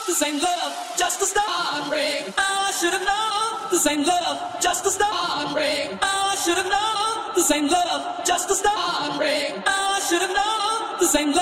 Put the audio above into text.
this ain't love, just a start. I should have known this ain't love, just a start. I should have known this ain't love, just a start. I should have known this ain't love.